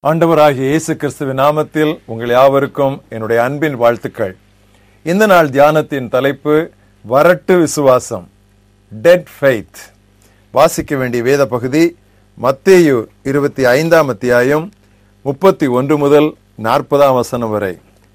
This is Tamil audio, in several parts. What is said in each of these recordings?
ஆண்டவராகிய இயேசு கிறிஸ்துவின் நாமத்தில் உங்கள் யாவருக்கும் என்னுடைய அன்பின் வாழ்த்துக்கள். இந்த நாள் தியானத்தின் தலைப்பு வரட்டு விசுவாசம், டெட் ஃபெய்த். வாசிக்க வேண்டிய வேத பகுதி மத்தேயு 25 அத்தியாயம் 31 முதல் 40 வரை.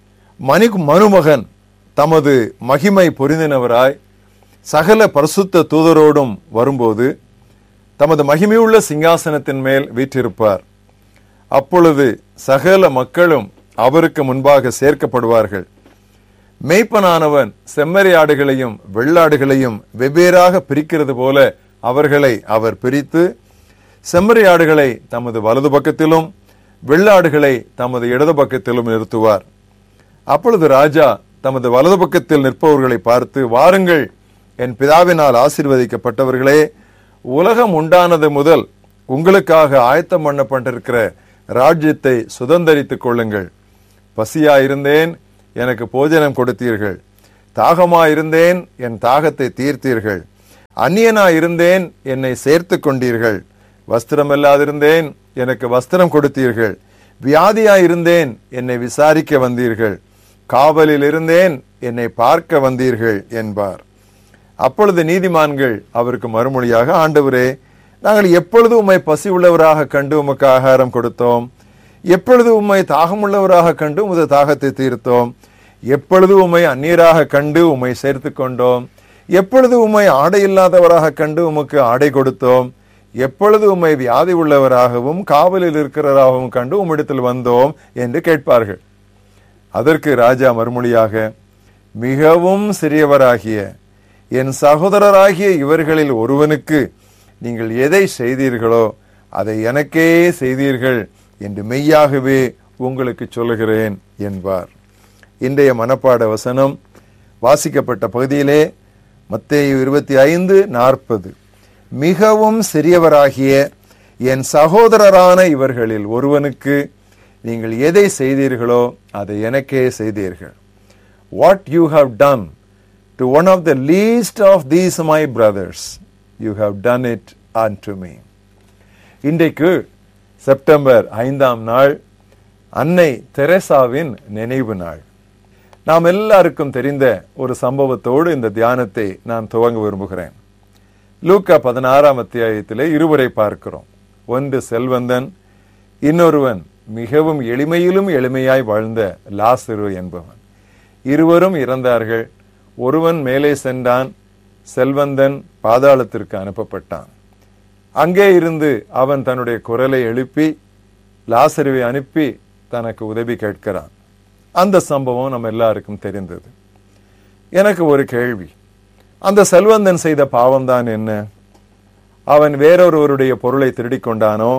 மனுமகன் தமது மகிமை பொருந்தினவராய் சகல பரிசுத்த தூதரோடும் வரும்போது தமது மகிமையுள்ள சிங்காசனத்தின் மேல் வீற்றிருப்பார். அப்பொழுது சகல மக்களும் அவருக்கு முன்பாக சேர்க்கப்படுவார்கள். மேய்ப்பனானவன் செம்மறியாடுகளையும் வெள்ளாடுகளையும் வெவ்வேறாக பிரிக்கிறது போல அவர்களை அவர் பிரித்து செம்மறியாடுகளை தமது வலது பக்கத்திலும் வெள்ளாடுகளை தமது இடது பக்கத்திலும் நிறுத்துவார். அப்பொழுது ராஜா தமது வலது பக்கத்தில் நிற்பவர்களை பார்த்து, வாருங்கள், என் பிதாவினால் ஆசீர்வதிக்கப்பட்டவர்களே, உலகம் உண்டானது முதல் உங்களுக்காக ஆயத்தம் பண்ணப்பட்டிருக்கிற ராஜ்யத்தை சுதந்தரித்துக் கொள்ளுங்கள். பசியாயிருந்தேன், எனக்கு போஜனம் கொடுத்தீர்கள். தாகமாயிருந்தேன், என் தாகத்தை தீர்த்தீர்கள். அந்நியனாயிருந்தேன், என்னை சேர்த்து கொண்டீர்கள். வஸ்திரமில்லாதிருந்தேன், எனக்கு வஸ்திரம் கொடுத்தீர்கள். வியாதியாயிருந்தேன், என்னை விசாரிக்க வந்தீர்கள். காவலில் இருந்தேன், என்னை பார்க்க வந்தீர்கள் என்பார். அப்பொழுது நீதிமான்கள் அவருக்கு மறுமொழியாக, ஆண்டவரே, நாங்கள் எப்பொழுது உம்மை பசி உள்ளவராக கண்டு உமக்கு ஆகாரம் கொடுத்தோம்? எப்பொழுது உம்மை தாகமுள்ளவராக கண்டு உமது தாகத்தை தீர்த்தோம்? எப்பொழுது உம்மை அந்நியராக கண்டு உம்மை சேர்த்து கொண்டோம்? எப்பொழுது உம்மை ஆடை இல்லாதவராக கண்டு உமக்கு ஆடை கொடுத்தோம்? எப்பொழுது உம்மை வியாதி உள்ளவராகவும் காவலில் இருக்கிறவராகவும் கண்டு உம்மிடத்தில் வந்தோம் என்று கேட்பார்கள். அதற்கு ராஜா மறுமொழியாக, மிகவும் சிறியவராகிய என் சகோதரராகிய இவர்களில் ஒருவனுக்கு நீங்கள் எதை செய்தீர்களோ அதை எனக்கே செய்தீர்கள் என்று மெய்யாகவே உங்களுக்கு சொல்லுகிறேன் என்பார். இன்றைய மனப்பாட வசனம் வாசிக்கப்பட்ட பகுதியிலே மத்தேயு 25:40, மிகவும் சிறியவராகிய என் சகோதரரான இவர்களில் ஒருவனுக்கு நீங்கள் எதை செய்தீர்களோ அதை எனக்கே செய்தீர்கள். What you have done to one of the least of these my brothers, you have done it unto me. இன்றைக்கு செப்டம்பர் 5 அன்னை தெரேசாவின் நினைவு நாள். நாம் எல்லாருக்கும் தெரிந்த ஒரு சம்பவத்தோடு இந்த தியானத்தை நான் துவங்க விரும்புகிறேன். லூக்கா 16 அத்தியாயத்திலே இருவரை பார்க்கிறோம். ஒன்று செல்வந்தன், இன்னொருவன் மிகவும் எளிமையிலும் எளிமையாய் வாழ்ந்த லாசரு என்பவன். இருவரும் இறந்தார்கள். ஒருவன் மேலே சென்றான், செல்வந்தன் பாதாளத்திற்கு அனுப்பப்பட்டான். அங்கே இருந்து அவன் தன்னுடைய குரலை எழுப்பி லாசருவை அனுப்பி தனக்கு உதவி கேட்கிறான். அந்த சம்பவம் நம்ம எல்லாருக்கும் தெரிந்தது. எனக்கு ஒரு கேள்வி, அந்த செல்வந்தன் செய்த பாவம்தான் என்ன? அவன் வேறொருவருடைய பொருளை திருடிக் கொண்டானோ?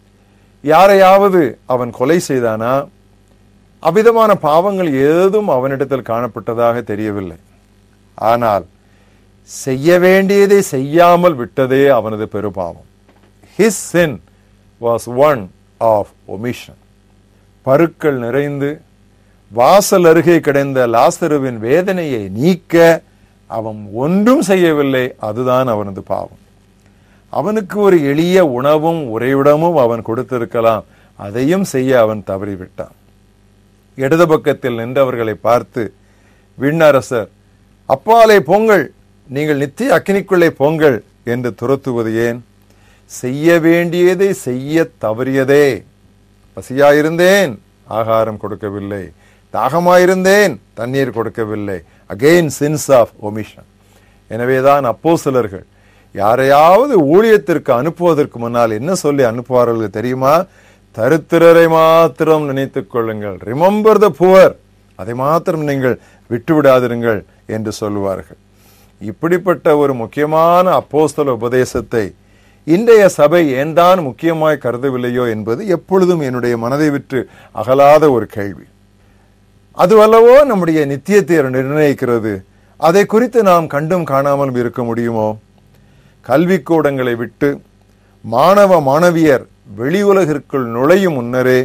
யாரையாவது அவன் கொலை செய்தானா? அவ்விதமான பாவங்கள் ஏதும் அவனிடத்தில் காணப்பட்டதாக தெரியவில்லை. ஆனால் செய்ய வேண்டியதை செய்யாமல் விட்டதே அவனது பெருபாவம். His sin was one of omission. பருக்கள் நிறைந்து வாசல் அருகே கிடந்த லாசருவின் வேதனையை நீக்க அவன் ஒன்றும் செய்யவில்லை. அதுதான் அவனது பாவம். அவனுக்கு ஒரு எளிய உணவும் உறைவிடமும் அவன் கொடுத்திருக்கலாம். அதையும் செய்ய அவன் தவறிவிட்டான். இடது பக்கத்தில் நின்றவர்களை பார்த்து, விண்ணரசர், அப்பாலே போங்கள், நீங்கள் நித்திய அக்கினிக்குள்ளே போங்கள் என்று துரத்துவது ஏன்? செய்ய வேண்டியதை செய்ய தவறியதே. பசியாயிருந்தேன், ஆகாரம் கொடுக்கவில்லை. தாகமாயிருந்தேன், தண்ணீர் கொடுக்கவில்லை. Again since of omission. எனவேதான் அப்போஸ்தலர்கள் யாரையாவது ஊழியத்திற்கு அனுப்புவதற்கு முன்னால் என்ன சொல்லி அனுப்புவார்கள் தெரியுமா? தரித்திரரை மாத்திரம் நினைத்துக் கொள்ளுங்கள். ரிமெம்பர் த புவர், அதை மாத்திரம் நீங்கள் விட்டுவிடாதிருங்கள் என்று சொல்லுவார்கள். இப்படிப்பட்ட ஒரு முக்கியமான அப்போஸ்தல உபதேசத்தை இன்றைய சபை ஏன்தான் முக்கியமாய் கருதவில்லையோ என்பது எப்பொழுதும் என்னுடைய மனதை விட்டு அகலாத ஒரு கேள்வி. அதுவல்லவோ நம்முடைய நித்தியத்தை நிர்ணயிக்கிறது. அதை குறித்து நாம் கண்டும் காணாமலும் இருக்க முடியுமோ? கல்விக்கூடங்களை விட்டு மாணவ மாணவியர் வெளி உலகிற்குள் நுழையும் முன்னரே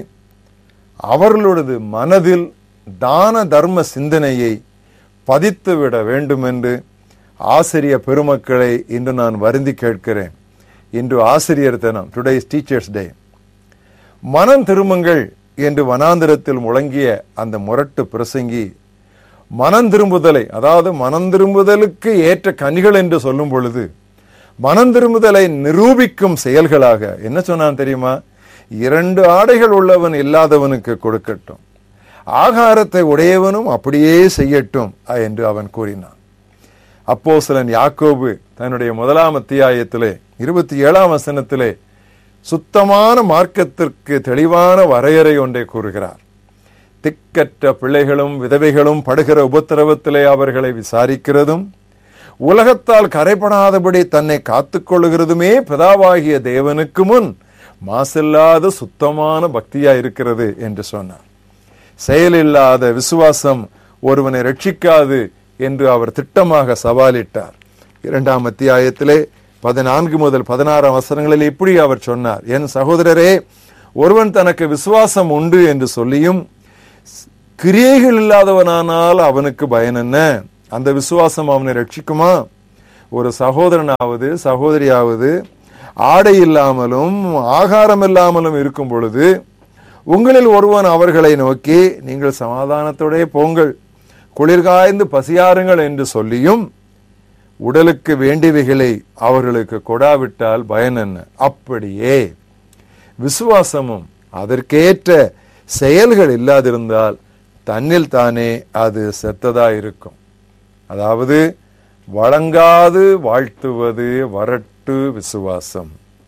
அவர்களது மனதில் தான தர்ம சிந்தனையை பதித்துவிட வேண்டும் என்று ஆசிரிய பெருமக்களை இன்று நான் வருந்தி கேட்கிறேன். இன்று ஆசிரியர் தினம், டுடே இஸ் டீச்சர்ஸ் டே. மனம் திரும்புங்கள் என்று வனாந்திரத்தில் முழங்கிய அந்த முரட்டு பிரசங்கி மனம் திரும்புதலை, அதாவது மனம் திரும்புதலுக்கு ஏற்ற கனிகள் என்று சொல்லும் பொழுது மனம் திரும்புதலை நிரூபிக்கும் செயல்களாக என்ன சொன்னான் தெரியுமா? 2 ஆடைகள் உள்ளவன் இல்லாதவனுக்கு கொடுக்கட்டும், ஆகாரத்தை உடையவனும் அப்படியே செய்யட்டும் என்று அவன் கூறினான். அப்போஸ்தலன் யாக்கோபு தன்னுடைய 1 அத்தியாயத்திலே 27 வசனத்திலே சுத்தமான மார்க்கத்திற்கு தெளிவான வரையறை ஒன்றை கூறுகிறார். திக்கற்ற பிள்ளைகளும் விதவைகளும் படுகிற உபத்திரவத்திலே அவர்களை விசாரிக்கிறதும், உலகத்தால் கரைபடாதபடி தன்னை காத்துக்கொள்ளுகிறதுமே பிதாவாகிய தேவனுக்கு முன் மாசில்லாத சுத்தமான பக்தியா இருக்கிறது என்று சொன்னார். செயலில்லாத விசுவாசம் ஒருவனை ரட்சிக்காது என்று அவர் திட்டமாக சவாலிட்டார். 2 அத்தியாயத்திலே 14 முதல் 16 வசனங்களில் இப்படி அவர் சொன்னார், என் சகோதரரே, ஒருவன் தனக்கு விசுவாசம் உண்டு என்று சொல்லியும் கிரியைகள் இல்லாதவனானால் அவனுக்கு பயன் என்ன? அந்த விசுவாசம் அவனை ரட்சிக்குமா? ஒரு சகோதரனாவது சகோதரியாவது ஆடை இல்லாமலும் ஆகாரம் இல்லாமலும் இருக்கும் பொழுது உங்களில் ஒருவன் அவர்களை நோக்கி நீங்கள் சமாதானத்தோடே போங்கள், குளிர்காய்ந்து பசியாருங்கள் என்று சொல்லியும் உடலுக்கு வேண்டியவைகளை அவர்களுக்கு கொடாவிட்டால் பயன் என்ன? அப்படியே விசுவாசமும் அதற்கேற்ற செயல்கள் இல்லாதிருந்தால் தன்னில் தானே அது செத்ததா இருக்கும். அதாவது வழங்காது வாழ்த்துவது வறட்டு விசுவாசம்.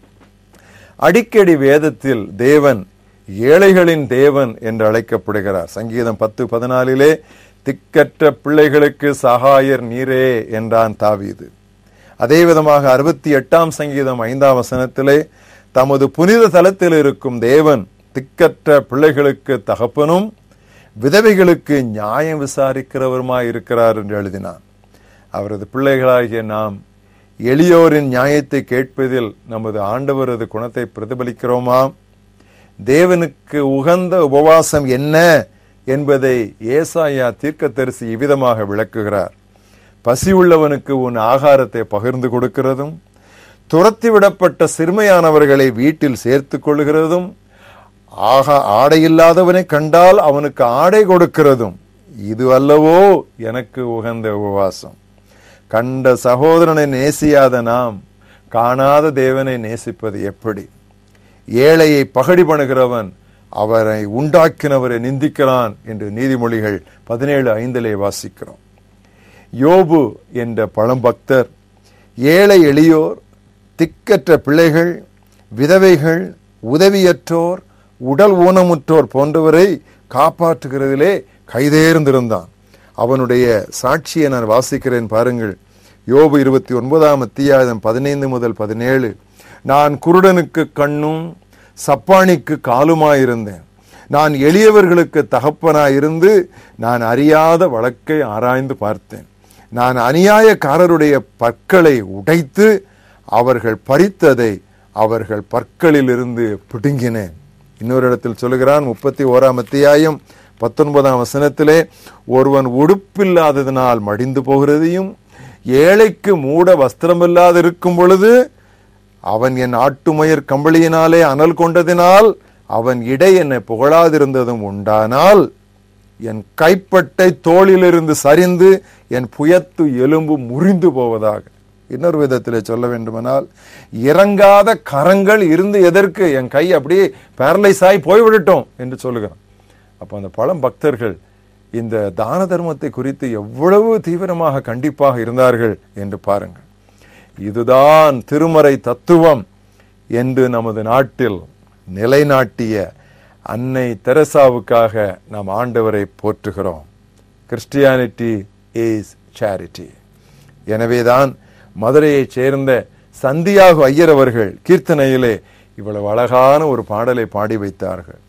அடிக்கடி வேதத்தில் தேவன் ஏழைகளின் தேவன் என்று அழைக்கப்படுகிறார். சங்கீதம் 10:14 திக்கற்ற பிள்ளைகளுக்கு சகாயர் நீரே என்றான் தாவீது. அதே விதமாக 68 சங்கீதம் 5 வசனத்திலே தமது புனித தலத்தில் இருக்கும் தேவன் திக்கற்ற பிள்ளைகளுக்கு தகப்பனும் விதவைகளுக்கு நியாயம் விசாரிக்கிறவருமாய் இருக்கிறார் என்று எழுதினார். அவரது பிள்ளைகளாகிய நாம் எளியோரின் நியாயத்தை கேட்பதில் நமது ஆண்டவரது குணத்தை பிரதிபலிக்கிறோமா? தேவனுக்கு உகந்த உபவாசம் என்ன என்பதை ஏசாயா தீர்க்கதரிசி இவ்விதமாக விளக்குகிறார். பசி உள்ளவனுக்கு உன் ஆகாரத்தை பகிர்ந்து கொடுக்கிறதும், துரத்தி விடப்பட்ட சிறுமையானவர்களை வீட்டில் சேர்த்து கொள்கிறதும், ஆடை இல்லாதவனை கண்டால் அவனுக்கு ஆடை கொடுக்கிறதும், இது அல்லவோ எனக்கு உகந்த உபவாசம். கண்ட சகோதரனை நேசியாத நாம் காணாத தேவனை நேசிப்பது எப்படி? ஏழையை பகடி பண்ணுகிறவன் அவரை உண்டாக்கினவரை நிந்திக்கிறான் என்று நீதிமொழிகள் 17:5 வாசிக்கிறோம். யோபு என்ற பழம்பக்தர் ஏழை எளியோர், திக்கற்ற பிள்ளைகள், விதவைகள், உதவியற்றோர், உடல் ஊனமுற்றோர் போன்றவரை காப்பாற்றுகிறதிலே கைதேர்ந்திருந்தான். அவனுடைய சாட்சியை நான் வாசிக்கிறேன் பாருங்கள். யோபு 29 அத்தியாயம் 15 முதல் 17. நான் குருடனுக்கு கண்ணும் சப்பானிக்கு காலுமாயிருந்தேன். நான் எளியவர்களுக்கு தகப்பனாயிருந்து நான் அறியாத வழக்கை ஆராய்ந்து பார்த்தேன். நான் அநியாயக்காரருடைய பற்களை உடைத்து அவர்கள் பறித்ததை அவர்கள் பற்களில் இருந்து பிடுங்கினேன். இன்னொரு இடத்தில் சொல்லுகிறான் 31 அத்தியாயம் 19 வசனத்திலே, ஒருவன் உடுப்பில்லாததினால் மடிந்து போகிறதையும் ஏழைக்கு மூட வஸ்திரமில்லாது இருக்கும் பொழுது அவன் என் ஆட்டுமயிர் கம்பளியினாலே அனல் கொண்டதினால் அவன் இடை என்னை புகழாதிருந்ததும் உண்டானால் என் கைப்பட்டை தோளிலிருந்து சரிந்து என் புயத்து எலும்பு முறிந்து போவதாக. இன்னொரு விதத்திலே சொல்ல வேண்டுமானால், இறங்காத கரங்கள் இருந்து எதற்கு, என் கை அப்படியே பேரலைஸ் ஆகி போய்விடட்டும் என்று சொல்லுகிறான். அப்போ அந்த பழம் பக்தர்கள் இந்த தான தர்மத்தை குறித்து எவ்வளவு தீவிரமாக கண்டிப்பாக இருந்தார்கள் என்று பாருங்கள். இதுதான் திருமறை தத்துவம் என்று நமது நாட்டில் நிலைநாட்டிய அன்னை தெரசாவுக்காக நாம் ஆண்டவரை போற்றுகிறோம். Christianity is charity. எனவேதான் மதுரையைச் சேர்ந்த சந்தியாகு ஐயர் அவர்கள் கீர்த்தனையிலே இவ்வளவு அழகான ஒரு பாடலை பாடி வைத்தார்கள்.